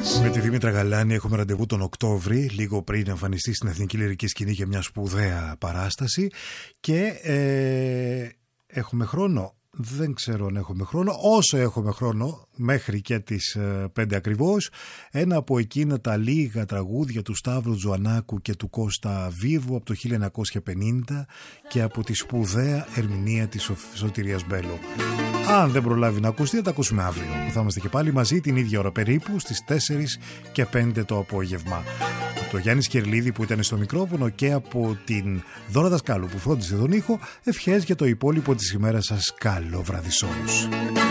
Με τη Δήμητρα Γαλάνη έχουμε ραντεβού τον Οκτώβρη, λίγο πριν εμφανιστεί στην Εθνική Λυρική Σκηνή για μια σπουδαία παράσταση. Και έχουμε χρόνο. Δεν ξέρω αν έχουμε χρόνο. Όσο έχουμε χρόνο, μέχρι και τις 5 ακριβώς, ένα από εκείνα τα λίγα τραγούδια του Σταύρου Τζοανάκου και του Κώστα Βίβου από το 1950 και από τη σπουδαία ερμηνεία της Σωτηρίας Μπέλο. Αν δεν προλάβει να ακουστεί, θα τα ακούσουμε αύριο, που θα είμαστε και πάλι μαζί την ίδια ώρα περίπου, στις 4 και 5 το απόγευμα. Από το Γιάννη Σκερλίδη που ήταν στο μικρόφωνο και από την Δώρα Δασκάλου που φρόντισε τον ήχο, ευχές για το υπόλοιπο της ημέρας σας. Καλό βράδυ σ' όλους.